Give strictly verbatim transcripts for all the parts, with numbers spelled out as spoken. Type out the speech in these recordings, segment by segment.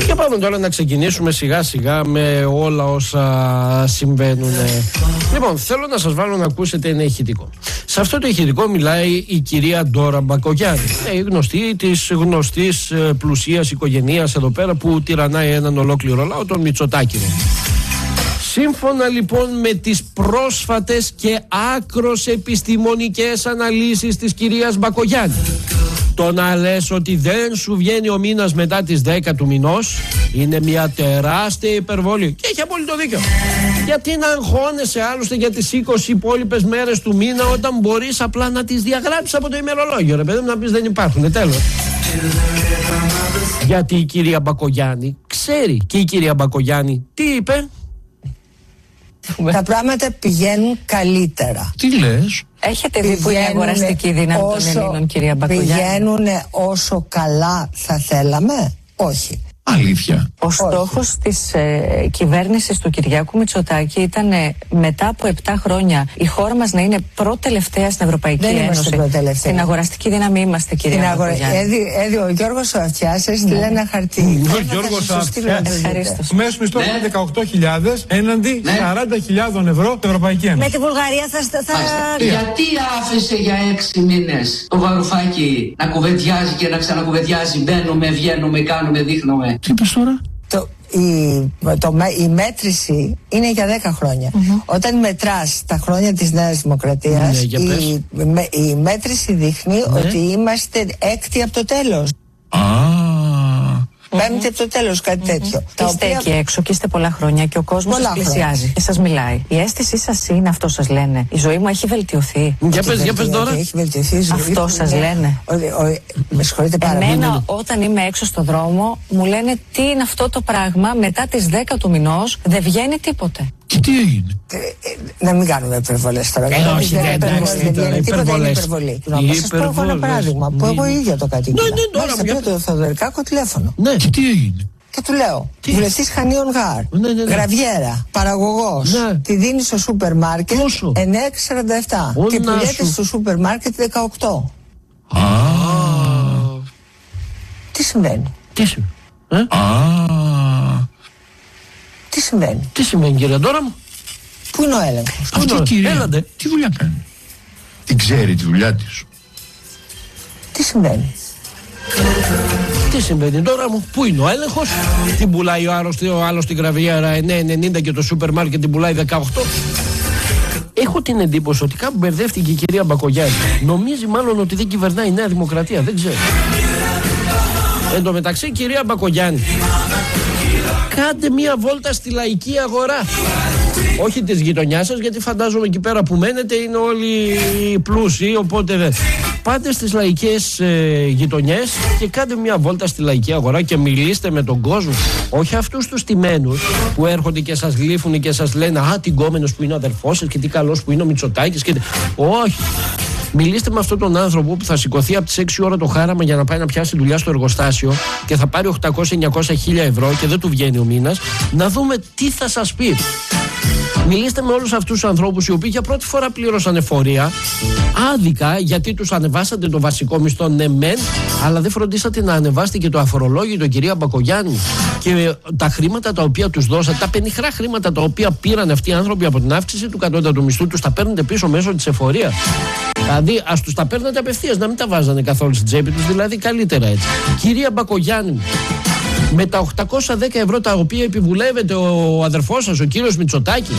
Και πάμε τώρα να ξεκινήσουμε σιγά σιγά με όλα όσα συμβαίνουν. Λοιπόν, θέλω να σας βάλω να ακούσετε ένα ηχητικό. Σε αυτό το ηχητικό μιλάει η κυρία Ντόρα Μπακογιάννη, η γνωστή της γνωστής πλουσίας οικογενείας εδώ πέρα που τυραννάει έναν ολόκληρο λαό, τον Μητσοτάκη. Σύμφωνα λοιπόν με τις πρόσφατες και άκρως επιστημονικές αναλύσεις της κυρίας Μπακογιάννη, το να λες ότι δεν σου βγαίνει ο μήνας μετά τις δέκα του μηνός είναι μια τεράστια υπερβολή. Και έχει απόλυτο δίκιο. Γιατί να αγχώνεσαι άλλωστε για τις είκοσι υπόλοιπες μέρες του μήνα όταν μπορείς απλά να τις διαγράψεις από το ημερολόγιο, ρε παιδί μου, να πεις δεν υπάρχουν, τέλος. Γιατί η κυρία Μπακογιάννη ξέρει, και η κυρία Μπακογιάννη τι είπε? Τα πράγματα πηγαίνουν καλύτερα. Τι λες? Έχετε δει που είναι η αγοραστική δύναμη των Ελλήνων, κυρία Μπακογιάννη? Πηγαίνουν όσο καλά θα θέλαμε? Όχι. Αλήθεια. Ο στόχος της ε, κυβέρνησης του Κυριάκου Μητσοτάκη ήταν ε, μετά από επτά χρόνια η χώρα μας να είναι πρώτη-τελευταία στην Ευρωπαϊκή Δεν Ένωση. Στην αγοραστική δύναμη είμαστε, κυρία αγορα... Μπακογιάννη. Έδι, έδι, ο Γιώργος Αυτιάς έστειλε ναι. ένα χαρτί. Ο Γιώργος Αυτιάς. Μέσος μισθός είναι δεκαοκτώ χιλιάδες έναντι ναι. σαράντα χιλιάδες ευρώ στην Ευρωπαϊκή Ένωση. Με τη Βουλγαρία θα... θα... Γιατί άφησε για έξι μήνες το Βαρουφάκι να κουβεντιάζει και να ξανακουβεντιάζει? Μπαίνουμε, βγαίνουμε, κάνουμε, δείχνουμε. Τι είπες τώρα? Το, η, το, η μέτρηση είναι για δέκα χρόνια. Mm-hmm. Όταν μετράς τα χρόνια της Νέας Δημοκρατίας, ναι, η, με, η μέτρηση δείχνει ναι. ότι είμαστε έκτη από το τέλος. Ah. Πέμπτη από το τέλος, κάτι mm-hmm. τέτοιο. Είστε οποία... εκεί έξω και είστε πολλά χρόνια και ο κόσμος σας πλησιάζει και σας μιλάει. Η αίσθησή σας είναι, αυτό σας λένε? Η ζωή μου έχει βελτιωθεί. Για πες, για πες τώρα. Έχει βελτιωθεί η ζωή. Αυτό σας ναι. λένε. Ο, ο, με συγχωρείτε πάρα πολύ. Εμένα όταν είμαι έξω στο δρόμο μου λένε τι είναι αυτό το πράγμα, μετά τις δέκα του μηνός δεν βγαίνει τίποτε. Και τι έγινε? Ε, ε, να μην κάνουμε υπερβολές τώρα. Ε, όχι, δεν εντάξει, τώρα υπερβολές. Να σας πω εγώ ένα παράδειγμα που εγώ ίδια το κατοίκηνα. Ναι, ναι, τώρα. Μάλιστα πήρε το Θοδωρικάκο τηλέφωνο. Ναι, και τι έγινε? Και του λέω, βουλευτής Χανίων Γάρ, ναι, ναι, ναι. Γραβιέρα, παραγωγός, ναι. τη δίνει στο σούπερ μάρκετ εννέα σαράντα επτά και πουλιέται στο σούπερ μάρκετ δεκαοκτώ. Α. Τι συμβαίνει? Τι συμβαίνει? Ε? Α. Τι συμβαίνει? Τι συμβαίνει, κύριε Ντόρα μου? Πού είναι ο έλεγχος? Αυτή η κυρία, έλατε, τι δουλειά κάνει? Την ξέρει τη δουλειά της? Τι συμβαίνει? Τι συμβαίνει τώρα μου? Πού είναι ο έλεγχος? Την πουλάει ο άλλος, ο άλλος την Γραβιέρα εννέα ενενήντα και το σούπερ μάρκετ την πουλάει δεκαοκτώ. Έχω την εντύπωση ότι κάπου μπερδεύτηκε η κυρία Μπακογιάννη. Νομίζει μάλλον ότι δεν κυβερνάει η Νέα Δημοκρατία, δεν ξέρω. Εν τω μεταξύ, κυρία Μπακογιάννη, κάντε μία βόλτα στη λαϊκή αγορά. Όχι της γειτονιάς σας, γιατί φαντάζομαι εκεί πέρα που μένετε είναι όλοι πλούσιοι, οπότε δεν. Πάτε στις λαϊκές ε, γειτονιές και κάντε μια βόλτα στη λαϊκή αγορά και μιλήστε με τον κόσμο. Όχι αυτούς τους τιμένους που έρχονται και σας γλύφουν και σας λένε «Α, τι γκόμενος που είναι ο αδερφός σας και τι καλός που είναι ο Μητσοτάκης». Και... όχι. Μιλήστε με αυτόν τον άνθρωπο που θα σηκωθεί από τις έξι ώρα το χάραμα για να πάει να πιάσει δουλειά στο εργοστάσιο και θα πάρει οκτακόσια εννιακόσια χίλια ευρώ και δεν του βγαίνει ο μήνας, να δούμε τι θα σας πει. Μιλήστε με όλους αυτούς τους ανθρώπους οι οποίοι για πρώτη φορά πλήρωσαν εφορία άδικα, γιατί τους ανεβάσατε το βασικό μισθό, ναι μεν, αλλά δεν φροντίσατε να ανεβάσετε και το αφορολόγητο, κυρία Μπακογιάννη. Και τα χρήματα τα οποία τους δώσατε, τα πενιχρά χρήματα τα οποία πήραν αυτοί οι άνθρωποι από την αύξηση του κατώτατου μισθού, τους τα παίρνετε πίσω μέσω της εφορίας. Δηλαδή, ας τους τα παίρνετε απευθείας, να μην τα βάζανε καθόλου στην τσέπη τους, δηλαδή καλύτερα έτσι. Κυρία Μπακογιάννη, με τα οκτακόσια δέκα ευρώ τα οποία επιβουλεύεται ο αδερφός σας, ο κύριος Μητσοτάκης,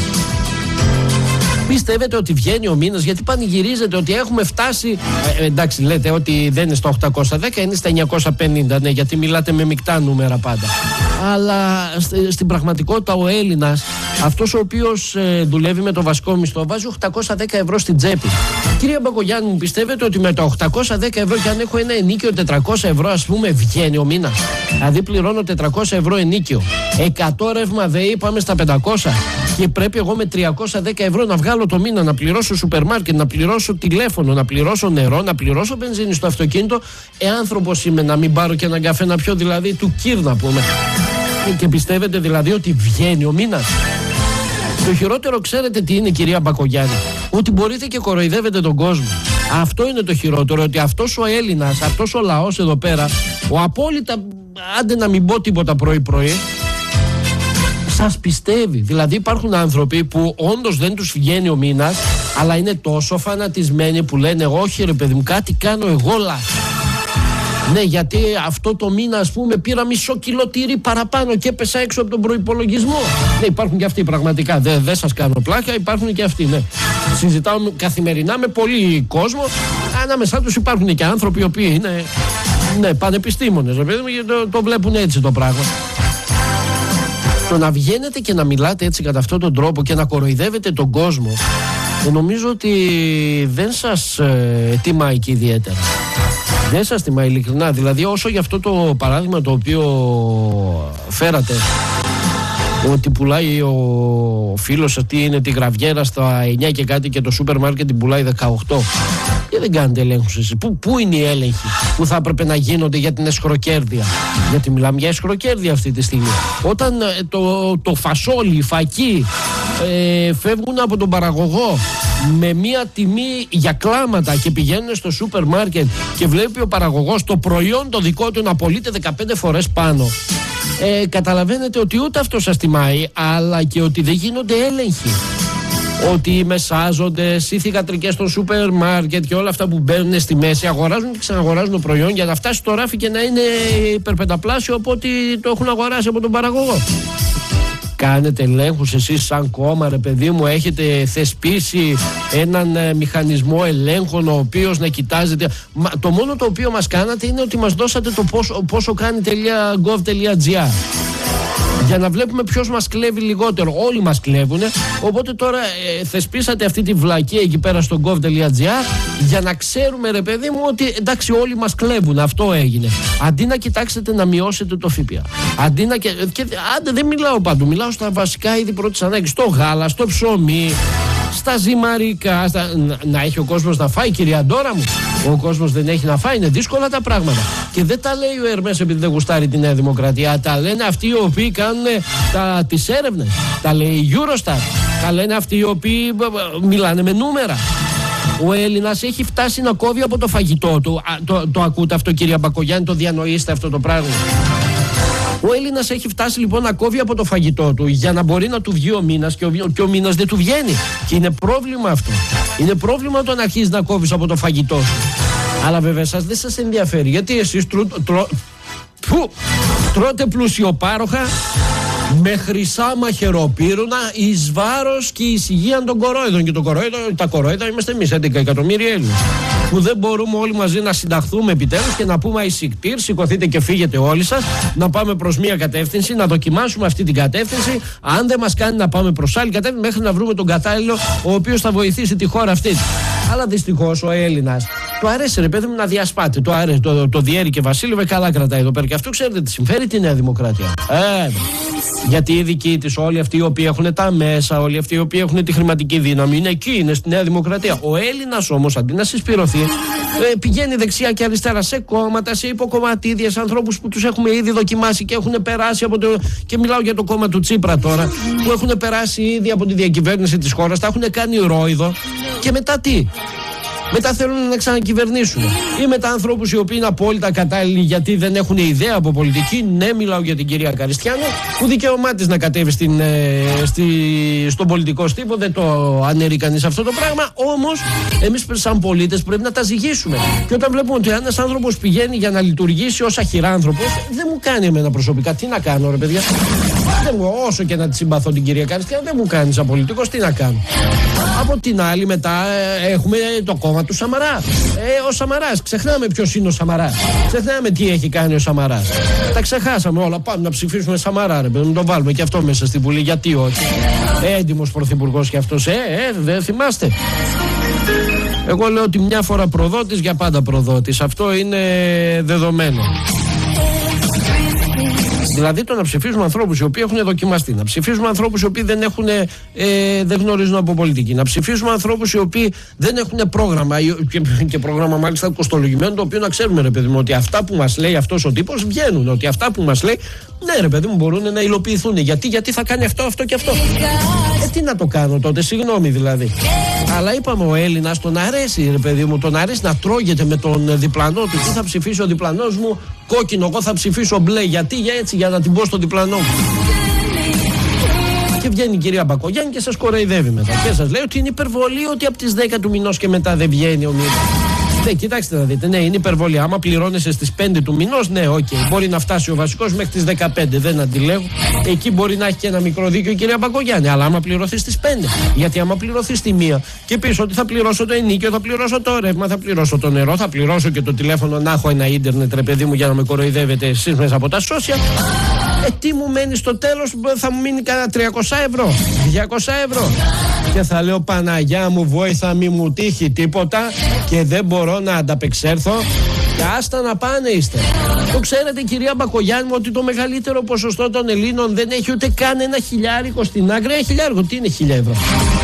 πιστεύετε ότι βγαίνει ο μήνας? Γιατί πανηγυρίζετε ότι έχουμε φτάσει. Ε, εντάξει, λέτε ότι δεν είναι στα οκτακόσια δέκα, είναι στα εννιακόσια πενήντα, ναι, γιατί μιλάτε με μεικτά νούμερα πάντα. Αλλά st- στην πραγματικότητα ο Έλληνας, αυτός ο οποίος ε, δουλεύει με το βασικό μισθό, βάζει οκτακόσια δέκα ευρώ στην τσέπη. Κυρία Μπακογιάννη, μου πιστεύετε ότι με τα οκτακόσια δέκα ευρώ, και αν έχω ένα ενίκιο τετρακόσια ευρώ, ας πούμε, βγαίνει ο μήνας? Δηλαδή, πληρώνω τετρακόσια ευρώ ενίκιο. εκατό ρεύμα ΔΕΗ, πάμε στα πεντακόσια. Και πρέπει εγώ με τριακόσια δέκα ευρώ να βγάλω το μήνα, να πληρώσω σούπερ μάρκετ, να πληρώσω τηλέφωνο, να πληρώσω νερό, να πληρώσω μπενζίνη στο αυτοκίνητο. Ε, άνθρωπος είμαι, να μην πάρω και έναν καφέ να πιω, δηλαδή του κύρ να πούμε. Και πιστεύετε δηλαδή ότι βγαίνει ο μήνας? Το χειρότερο ξέρετε τι είναι, κυρία Μπακογιάννη? Ότι μπορείτε και κοροϊδεύετε τον κόσμο. Αυτό είναι το χειρότερο, ότι αυτός ο Έλληνας, αυτός ο λαός εδώ πέρα, ο απόλυτα άντε να μην πω τίποτα πρωί-πρωί, σας πιστεύει. Δηλαδή υπάρχουν άνθρωποι που όντως δεν τους βγαίνει ο μήνας, αλλά είναι τόσο φανατισμένοι που λένε όχι ρε παιδί μου, κάτι κάνω εγώ λάθος. Ναι, γιατί αυτό το μήνα, ας πούμε, πήρα μισό κιλό τυρί παραπάνω και έπεσα έξω από τον προϋπολογισμό. Ναι, υπάρχουν και αυτοί πραγματικά. Δεν δε σας κάνω πλάκα, υπάρχουν και αυτοί, ναι. Συζητάω καθημερινά με πολύ κόσμο. Ανάμεσά τους υπάρχουν και άνθρωποι οι οποίοι είναι, ναι, πανεπιστήμονες, ρε παιδί μου, γιατί το, το βλέπουν έτσι το πράγμα. Το να βγαίνετε και να μιλάτε έτσι κατά αυτόν τον τρόπο και να κοροϊδεύετε τον κόσμο, νομίζω ότι δεν σας ε, τιμάει και ιδιαίτερα. Δεν σας τιμάει ειλικρινά. Δηλαδή όσο για αυτό το παράδειγμα το οποίο φέρατε, ότι πουλάει ο φίλος σας, τι είναι, τη γραβιέρα στα εννιά και κάτι και το σούπερ μάρκετ την πουλάει δεκαοκτώ. Και δεν κάνετε ελέγχους εσείς. Πού, πού είναι οι έλεγχοι που θα έπρεπε να γίνονται για την εσχροκέρδεια? Γιατί μιλάμε για εσχροκέρδεια αυτή τη στιγμή. Όταν το, το φασόλι, οι φακοί ε, φεύγουν από τον παραγωγό με μία τιμή για κλάματα και πηγαίνουν στο σούπερ μάρκετ και βλέπει ο παραγωγός το προϊόν το δικό του να πωλείται δεκαπέντε φορές πάνω, ε, καταλαβαίνετε ότι ούτε αυτό σας τιμάει, αλλά και ότι δεν γίνονται έλεγχοι. Ότι οι μεσάζοντες, οι θυγατρικές των σούπερ μάρκετ και όλα αυτά που μπαίνουν στη μέση αγοράζουν και ξαναγοράζουν το προϊόν για να φτάσει στο ράφι και να είναι υπερπενταπλάσιο από ό,τι το έχουν αγοράσει από τον παραγωγό. Κάνετε ελέγχους εσείς σαν κόμμα, ρε παιδί μου? Έχετε θεσπίσει έναν ε, μηχανισμό ελέγχων ο οποίος να κοιτάζετε? Μα, το μόνο το οποίο μας κάνατε είναι ότι μας δώσατε το πόσο, πόσο κάνει .gov.gr για να βλέπουμε ποιος μας κλέβει λιγότερο. Όλοι μας κλέβουν. Οπότε τώρα ε, θεσπίσατε αυτή τη βλακία εκεί πέρα στο gov.gr για να ξέρουμε, ρε παιδί μου, ότι εντάξει όλοι μας κλέβουν. Αυτό έγινε. Αντί να κοιτάξετε να μειώσετε το ΦΠΑ. Αντί να. Και, και, άντε, δεν μιλάω παντού. Μιλάω στα βασικά είδη πρώτης ανάγκης. Στο γάλα, στο ψωμί, στα ζυμαρικά. Στα... Να, να έχει ο κόσμος να φάει, κυρία Ντόρα μου. Ο κόσμος δεν έχει να φάει. Είναι δύσκολα τα πράγματα. Και δεν τα λέει ο Ερμές επειδή δεν γουστάρει τη Νέα Δημοκρατία. Τα λένε αυτοί οι οποίοι κάνουν τα, τις έρευνες. Τα λέει η Eurostat. Τα λένε αυτοί οι οποίοι μιλάνε με νούμερα. Ο Έλληνας έχει φτάσει να κόβει από το φαγητό του. Α, το, το ακούτε αυτό, κυρία Μπακογιάννη? Το διανοείστε αυτό το πράγμα? Ο Έλληνας έχει φτάσει λοιπόν να κόβει από το φαγητό του για να μπορεί να του βγει ο μήνας και ο, και ο μήνας δεν του βγαίνει. Και είναι πρόβλημα αυτό. Είναι πρόβλημα το να αρχίσει να κόβεις από το φαγητό σου. Αλλά βέβαια σας δεν σας ενδιαφέρει, γιατί εσείς τρου, τρω, που, τρώτε πλουσιοπάροχα με χρυσά μαχαιροπύρουνα εις βάρος και εις υγεία των κορόιδων. Και το κορόιδο, τα κορόιδα είμαστε εμείς, έντεκα εκατομμύρια Έλληνες, που δεν μπορούμε όλοι μαζί να συνταχθούμε επιτέλους και να πούμε αισικτήρ, σηκωθείτε και φύγετε όλοι σας, να πάμε προς μία κατεύθυνση, να δοκιμάσουμε αυτή την κατεύθυνση. Αν δεν μας κάνει να πάμε προς άλλη κατεύθυνση, μέχρι να βρούμε τον κατάλληλο ο οποίος θα βοηθήσει τη χώρα αυτή. Αλλά δυστυχώς ο Έλληνας του αρέσει, ρε παιδί μου, να διασπάται. Το αρέσει. Το, το, το Διέρη και Βασίλευε καλά κρατάει εδώ πέρα. Και αυτό ξέρετε τι συμφέρει τη Νέα Δημοκρατία. Ε, γιατί οι δικοί της, όλοι αυτοί οι οποίοι έχουν τα μέσα, όλοι αυτοί οι οποίοι έχουν τη χρηματική δύναμη, είναι εκεί, είναι στη Νέα Δημοκρατία. Ο Έλληνας όμως, αντί να συσπηρωθεί, ε, πηγαίνει δεξιά και αριστερά σε κόμματα, σε υποκομματίδια, σε ανθρώπους που τους έχουμε ήδη δοκιμάσει και έχουν περάσει από το. Και μιλάω για το κόμμα του Τσίπρα τώρα, που έχουν περάσει ήδη από τη διακυβέρνηση της χώρας, τα έχουν κάνει ρόιδο. Και μετά τι? Μετά θέλουν να ξανακυβερνήσουν. Ή μετά ανθρώπους οι οποίοι είναι απόλυτα κατάλληλοι γιατί δεν έχουν ιδέα από πολιτική. Ναι, μιλάω για την κυρία Καριστιάνο, που δικαίωμά της να κατέβει στην, ε, στη, στον πολιτικό στίβο. Δεν το αναιρεί κανείς αυτό το πράγμα. Όμως, εμείς σαν πολίτες πρέπει να τα ζυγίσουμε. Και όταν βλέπουμε ότι ένας άνθρωπος πηγαίνει για να λειτουργήσει ως αχυράνθρωπος, δεν μου κάνει εμένα προσωπικά. Τι να κάνω, ρε παιδιά? Δεν μου, όσο και να τη συμπαθώ την κυρία Καριστιάνο, δεν μου κάνει σαν πολιτικός. Τι να κάνω? Από την άλλη, μετά ε, έχουμε το κόμμα του Σαμαρά. Ε, ο Σαμαράς, ξεχνάμε ποιος είναι ο Σαμαράς. Ξεχνάμε τι έχει κάνει ο Σαμαράς. Τα ξεχάσαμε όλα. Πάμε να ψηφίσουμε Σαμαρά, ρε παιδί, να τον βάλουμε και αυτό μέσα στην Βουλή. Γιατί όχι? Έντιμος πρωθυπουργός κι αυτός. Ε, ε, δεν θυμάστε? Εγώ λέω ότι μια φορά προδότης, για πάντα προδότης. Αυτό είναι δεδομένο. Δηλαδή το να ψηφίζουμε ανθρώπους οι οποίοι έχουν δοκιμαστεί, να ψηφίζουμε ανθρώπους οι οποίοι δεν, έχουν, ε, δεν γνωρίζουν από πολιτική, να ψηφίζουμε ανθρώπους οι οποίοι δεν έχουν πρόγραμμα και, και πρόγραμμα μάλιστα κοστολογημένο, το οποίο να ξέρουμε, ρε παιδί μου, ότι αυτά που μας λέει αυτός ο τύπος βγαίνουν, ότι αυτά που μας λέει Ναι, ρε παιδί μου, μπορούν να υλοποιηθούν. Γιατί, γιατί θα κάνει αυτό, αυτό και αυτό. Ε, τι να το κάνω τότε, συγγνώμη δηλαδή. Αλλά είπαμε, ο Έλληνας τον αρέσει, ρε παιδί μου, τον αρέσει να τρώγεται με τον διπλανό του. Τι θα ψηφίσει ο διπλανός μου, κόκκινο, εγώ θα ψηφίσω μπλε. Γιατί, για έτσι, για να την πω στο διπλανό μου. Και βγαίνει η κυρία Μπακογιάννη και σας κοροϊδεύει μετά. Και σας λέει ότι είναι υπερβολή ότι από τις δέκα του μηνός και μετά δεν βγαίνει ο μήνας. Ναι, κοιτάξτε να δείτε, ναι, είναι υπερβολή. Άμα πληρώνεσαι στις πέντε του μηνός, ναι, οκ. Okay. Μπορεί να φτάσει ο βασικός μέχρι τις δεκαπέντε, δεν αντιλέγω. Εκεί μπορεί να έχει και ένα μικρό δίκιο η κυρία Μπακογιάννη. Αλλά άμα πληρωθεί στις πέντε. Γιατί άμα πληρωθεί στη μία και πεις ότι θα πληρώσω το ενίκιο, θα πληρώσω το ρεύμα, θα πληρώσω το νερό, θα πληρώσω και το τηλέφωνο να έχω ένα ίντερνετ, ρε παιδί μου, για να με κοροϊδεύετε εσείς μέσα από τα social. Ε, τι μου μένει στο τέλος, θα μου μείνει κανένα τριακόσια ευρώ, διακόσια ευρώ. Και θα λέω, Παναγιά μου, βόηθα, μη μου τύχει τίποτα και δεν μπορώ να ανταπεξέλθω. Και άστα να πάνε είστε. Το ξέρετε, κυρία Μπακογιάννη, ότι το μεγαλύτερο ποσοστό των Ελλήνων δεν έχει ούτε καν ένα χιλιάρικο στην άκρη. Ένα χιλιάρικο, τι είναι χίλια ευρώ.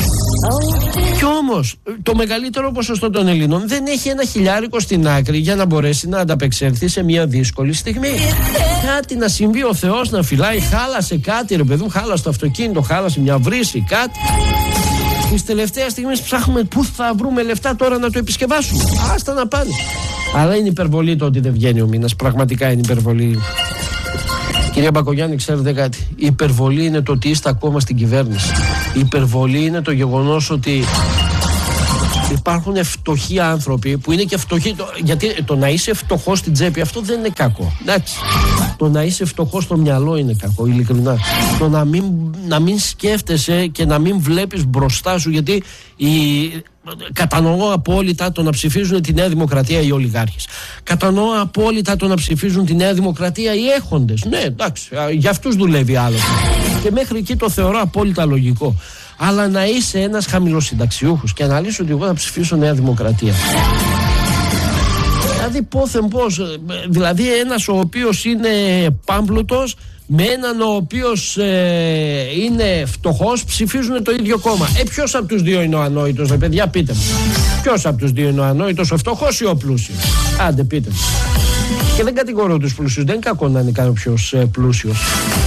Κι όμως το μεγαλύτερο ποσοστό των Ελλήνων δεν έχει ένα χιλιάρικο στην άκρη για να μπορέσει να ανταπεξέλθει σε μια δύσκολη στιγμή. Κάτι να συμβεί, ο Θεός να φυλάει, χάλασε κάτι, ρε παιδί μου, χάλασε το αυτοκίνητο, χάλασε μια βρύση, κάτι. Τις τελευταίες στιγμές ψάχνουμε πού θα βρούμε λεφτά τώρα να το επισκευάσουμε. Άστα να πάνε. Αλλά είναι υπερβολή το ότι δεν βγαίνει ο μήνας. Πραγματικά είναι υπερβολή. Κυρία Μπακογιάννη, ξέρετε κάτι. Η υπερβολή είναι το ότι είστε ακόμα στην κυβέρνηση. Η υπερβολή είναι το γεγονός ότι υπάρχουν φτωχοί άνθρωποι που είναι και φτωχοί. Γιατί το να είσαι φτωχός στην τσέπη, αυτό δεν είναι κακό. Εντάξει. Το να είσαι φτωχός στο μυαλό είναι κακό, ειλικρινά. Το να μην, να μην σκέφτεσαι και να μην βλέπεις μπροστά σου, γιατί η. Κατανοώ απόλυτα το να ψηφίζουν τη Νέα Δημοκρατία οι ολιγάρχες. Κατανοώ απόλυτα το να ψηφίζουν τη Νέα Δημοκρατία οι έχοντες. Ναι, εντάξει, για αυτούς δουλεύει άλλο. Και μέχρι εκεί το θεωρώ απόλυτα λογικό. Αλλά να είσαι ένας χαμηλοσυνταξιούχος και να λύσεις ότι εγώ θα ψηφίσω Νέα Δημοκρατία. Δηλαδή πόθεν πώς, δηλαδή ένας ο οποίος είναι πάμπλουτος με έναν ο οποίος ε, είναι φτωχός ψηφίζουν το ίδιο κόμμα. Ε, ποιος από τους δύο είναι ο ανόητος, ρε παιδιά, πείτε μου. Ποιος από τους δύο είναι ο ανόητος, ο φτωχός ή ο πλούσιος? Άντε, πείτε μου. Και δεν κατηγορώ τους πλούσιους, δεν είναι κακό να είναι κάποιος ε, πλούσιος.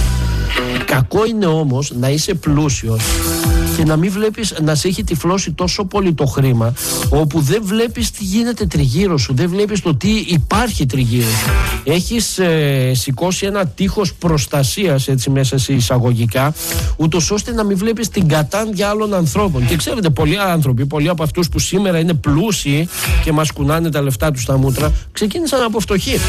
Κακό είναι όμως να είσαι πλούσιος και να μην βλέπεις, να σε έχει τυφλώσει τόσο πολύ το χρήμα, όπου δεν βλέπεις τι γίνεται τριγύρω σου, δεν βλέπεις το τι υπάρχει τριγύρω σου. Έχεις ε, σηκώσει ένα τείχος προστασίας, έτσι μέσα σε εισαγωγικά, ούτως ώστε να μην βλέπεις την κατάντια άλλων ανθρώπων. Και ξέρετε, πολλοί άνθρωποι, πολλοί από αυτούς που σήμερα είναι πλούσιοι και μας κουνάνε τα λεφτά τους στα μούτρα, ξεκίνησαν από φτωχοί.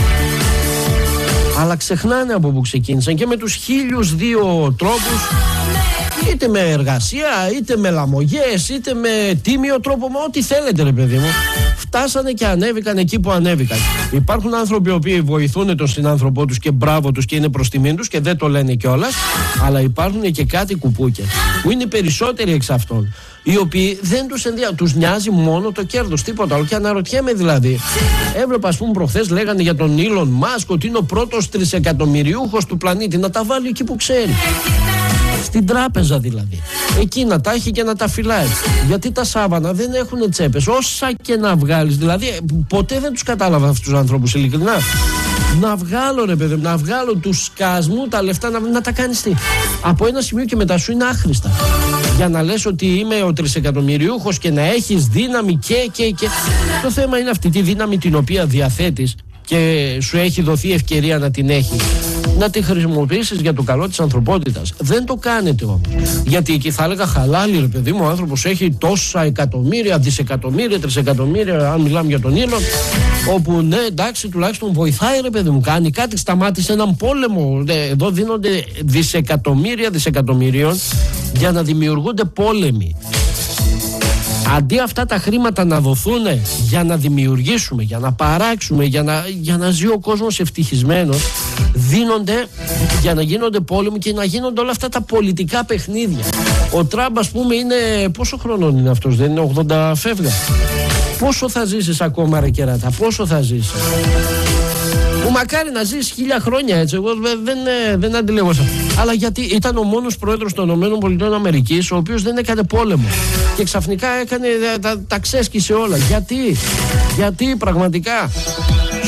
Αλλά ξεχνάνε από που ξεκίνησαν και με τους χίλιους δύο τρόπους, είτε με εργασία, είτε με λαμογές, είτε με τίμιο τρόπο, μα ό,τι θέλετε, ρε παιδί μου, φτάσανε και ανέβηκαν εκεί που ανέβηκαν. Υπάρχουν άνθρωποι οι οποίοι βοηθούν τον συνάνθρωπό τους και μπράβο τους και είναι προς τιμήν τους και δεν το λένε κιόλας, αλλά υπάρχουν και κάτι κουπούκια που είναι οι περισσότεροι εξ αυτών, οι οποίοι δεν τους ενδιαφέρει, τους νοιάζει μόνο το κέρδος, τίποτα άλλο. Και αναρωτιέμαι δηλαδή, έβλεπα ας πούμε προχθές λέγανε για τον Elon Musk ότι είναι ο πρώτος τρισεκατομμυριούχος του πλανήτη, να τα βάλει εκεί που ξέρει. Στην τράπεζα δηλαδή. Εκεί να τα έχει και να τα φυλάει. Γιατί τα σάβανα δεν έχουν τσέπες. Όσα και να βγάλεις. Δηλαδή, ποτέ δεν τους κατάλαβα αυτούς τους ανθρώπους, ειλικρινά. Να βγάλω, ρε παιδί, να βγάλω του σκασμού τα λεφτά, να, να τα κάνεις τι. Από ένα σημείο και μετά σου είναι άχρηστα. Για να λες ότι είμαι ο τρισεκατομμυριούχος και να έχεις δύναμη και, και, και. Το θέμα είναι αυτή τη δύναμη την οποία διαθέτεις και σου έχει δοθεί ευκαιρία να την έχεις, να τη χρησιμοποιήσεις για το καλό της ανθρωπότητας. Δεν το κάνετε όμως. Γιατί εκεί θα έλεγα χαλάλι, ρε παιδί μου, ο άνθρωπος έχει τόσα εκατομμύρια, δισεκατομμύρια, τρισεκατομμύρια, αν μιλάμε για τον Ήλον, όπου ναι, εντάξει, τουλάχιστον βοηθάει, ρε παιδί μου, κάνει κάτι, σταμάτησε έναν πόλεμο. Εδώ δίνονται δισεκατομμύρια δισεκατομμυρίων για να δημιουργούνται πόλεμοι. Αντί αυτά τα χρήματα να δοθούν για να δημιουργήσουμε, για να παράξουμε, για να, για να ζει ο κόσμος ευτυχισμένος, δίνονται για να γίνονται πόλεμοι και να γίνονται όλα αυτά τα πολιτικά παιχνίδια. Ο Τραμπ, ας πούμε, είναι. Πόσο χρονών είναι αυτός, δεν είναι ογδόντα φεύγα? Πόσο θα ζήσεις ακόμα, ρε κεράτα, πόσο θα ζήσεις? Που μακάρι να ζεις χίλια χρόνια, έτσι. Εγώ δεν, δεν, δεν αντιλέγω αυτό. Αλλά γιατί ήταν ο μόνος πρόεδρος των ΗΠΑ, ο οποίος δεν έκανε πόλεμο. Και ξαφνικά έκανε, τα, τα ξέσκησε όλα. Γιατί, γιατί πραγματικά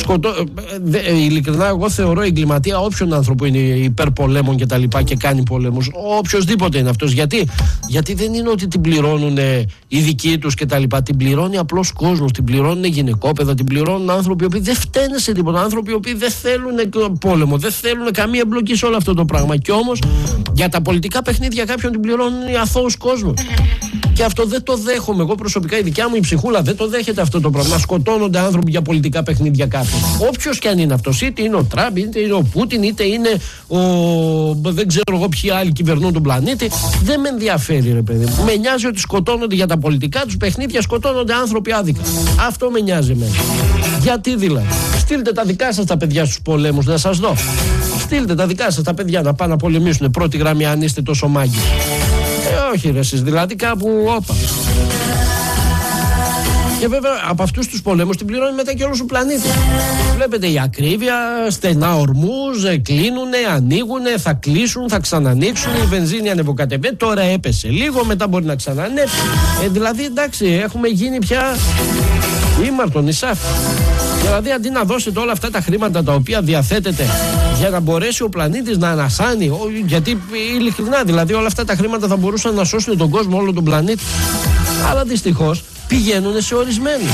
Σκοτώ... Ειλικρινά, εγώ θεωρώ εγκληματία όποιον άνθρωπο είναι υπέρ πολέμων και τα λοιπά και κάνει πολέμους. Οποιοςδήποτε είναι αυτός. Γιατί? Γιατί δεν είναι ότι την πληρώνουν οι δικοί τους και τα λοιπά. Την πληρώνει απλός κόσμος. Την πληρώνουν γυναικόπαιδα. Την πληρώνουν άνθρωποι οι οποίοι δεν φταίνε σε τίποτα. Άνθρωποι οι οποίοι δεν θέλουν πόλεμο. Δεν θέλουν καμία εμπλοκή σε όλο αυτό το πράγμα. Και όμως για τα πολιτικά παιχνίδια κάποιον την πληρώνουν οι αθώους κόσμος. Και αυτό δεν το δέχομαι. Εγώ προσωπικά, η δικιά μου η ψυχούλα δεν το δέχεται αυτό το πράγμα. Να σκοτώνονται άνθρωποι για πολιτικά παιχνίδια κάποιον. Όποιος και αν είναι αυτός, είτε είναι ο Τραμπ, είτε είναι ο Πούτιν, είτε είναι ο. Δεν ξέρω εγώ ποιοι άλλοι κυβερνούν τον πλανήτη. Δεν με ενδιαφέρει, ρε παιδί μου. Με νοιάζει ότι σκοτώνονται για τα πολιτικά τους παιχνίδια, σκοτώνονται άνθρωποι άδικα. Αυτό με νοιάζει εμένα. Γιατί δηλαδή? Στείλτε τα δικά σας τα παιδιά στους πολέμους, να σας δω. Στείλτε τα δικά σας τα παιδιά να πάνε να πολεμήσουν πρώτη γραμμή, αν είστε τόσο μάγκες. Ε, όχι ρε εσείς, δηλαδή κάπου όπα. Και βέβαια από αυτούς τους πολέμους την πληρώνει μετά και όλος ο πλανήτης. Βλέπετε η ακρίβεια, στενά ορμούς, κλείνουνε, ανοίγουνε, θα κλείσουν, θα ξανανοίξουν, η βενζίνη ανεβοκατεβαίνει, τώρα έπεσε λίγο, μετά μπορεί να ξανανέψει. Ε, δηλαδή εντάξει, έχουμε γίνει πια ήμαρτο νησάφι. Δηλαδή αντί να δώσετε όλα αυτά τα χρήματα τα οποία διαθέτετε για να μπορέσει ο πλανήτης να ανασάνει, γιατί ειλικρινά δηλαδή όλα αυτά τα χρήματα θα μπορούσαν να σώσουν τον κόσμο, όλο τον πλανήτη, αλλά δυστυχώς πηγαίνουν σε ορισμένους.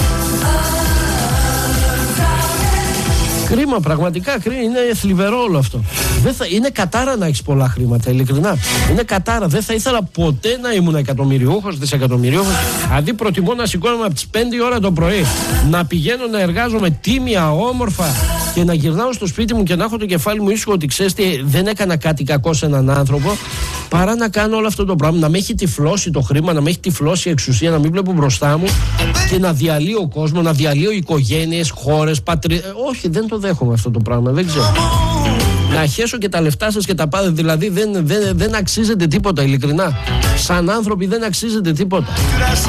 Κρίμα, πραγματικά κρίμα, είναι θλιβερό όλο αυτό. Δεν θα, είναι κατάρα να έχεις πολλά χρήματα, ειλικρινά. Είναι κατάρα. Δεν θα ήθελα ποτέ να ήμουν εκατομμυριούχος, δισεκατομμυριούχος. Αντί προτιμώ να σηκώνομαι από τις πέντε η ώρα το πρωί, να πηγαίνω να εργάζομαι τίμια, όμορφα και να γυρνάω στο σπίτι μου και να έχω το κεφάλι μου ήσυχο ότι ξέρεις τι, δεν έκανα κάτι κακό σε έναν άνθρωπο, παρά να κάνω όλο αυτό το πράγμα, να με έχει τυφλώσει το χρήμα, να με έχει τυφλώσει η εξουσία, να μην βλέπω μπροστά μου και να διαλύω ο κόσμο, να διαλύω οικογένειες, χώρες, πατρίδες. Όχι, δεν το δέχομαι αυτό το πράγμα, δεν ξέρω. Να χέσω και τα λεφτά σας και τα πάτε, δηλαδή δεν, δεν, δεν αξίζετε τίποτα, ειλικρινά. Σαν άνθρωποι δεν αξίζετε τίποτα.